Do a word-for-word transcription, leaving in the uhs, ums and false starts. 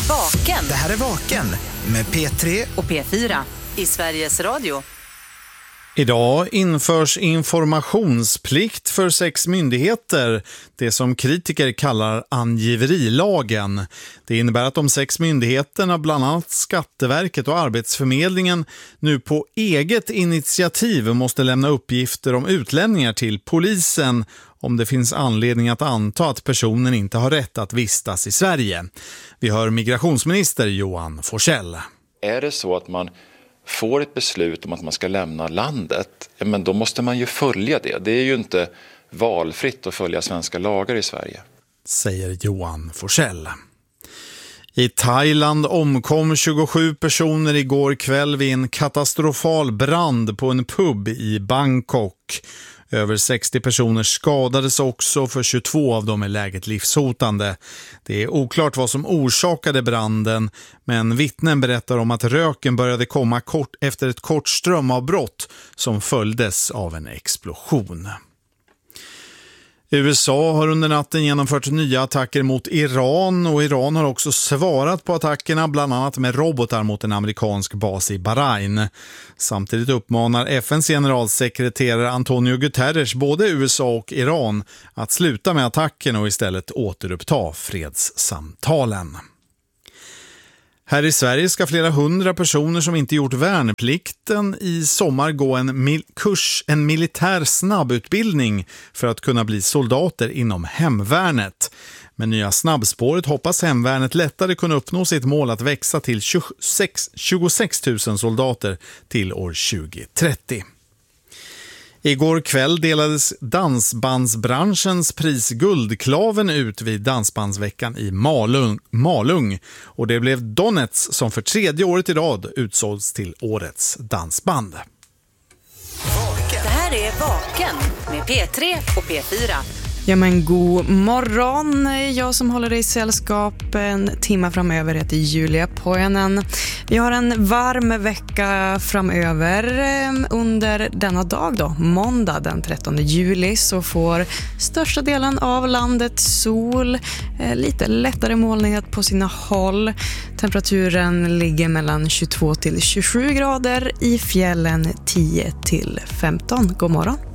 Vaken. Det här är Vaken med P tre och P fyra i Sveriges Radio. Idag införs informationsplikt för sex myndigheter, det som kritiker kallar angiverilagen. Det innebär att de sex myndigheterna, bland annat Skatteverket och Arbetsförmedlingen, nu på eget initiativ måste lämna uppgifter om utlänningar till polisen om det finns anledning att anta att personen inte har rätt att vistas i Sverige. Vi hör migrationsminister Johan Forssell. Är det så att man får ett beslut om att man ska lämna landet, ja, men då måste man ju följa det. Det är ju inte valfritt att följa svenska lagar i Sverige. Säger Johan Forssell. I Thailand omkom tjugosju personer igår kväll vid en katastrofal brand på en pub i Bangkok. Över sextio personer skadades också, för tjugotvå av dem är läget livshotande. Det är oklart vad som orsakade branden, men vittnen berättar om att röken började komma kort efter ett kort strömavbrott som följdes av en explosion. U S A har under natten genomfört nya attacker mot Iran, och Iran har också svarat på attackerna, bland annat med robotar mot en amerikansk bas i Bahrain. Samtidigt uppmanar F N:s generalsekreterare Antonio Guterres både U S A och Iran att sluta med attacken och istället återuppta fredssamtalen. Här i Sverige ska flera hundra personer som inte gjort värnplikten i sommar gå en mil- kurs, en militär snabbutbildning för att kunna bli soldater inom hemvärnet. Med nya snabbspåret hoppas hemvärnet lättare kunna uppnå sitt mål att växa till tjugosex tusen soldater till år tjugo trettio. Igår kväll delades dansbandsbranschens pris Guldklaven ut vid Dansbandsveckan i Malung, Malung och det blev Donets som för tredje året i rad utsågs till årets dansband. Det här är Vaken med P tre och P fyra. Ja, men god morgon. Jag som håller dig i sällskap en timme framöver heter Julia Pojanen. Vi har en varm vecka framöver. Under denna dag då, måndag den trettonde juli, så får största delen av landet sol. Lite lättare molningar på sina håll. Temperaturen ligger mellan tjugotvå till tjugosju grader, i fjällen tio till femton. God morgon.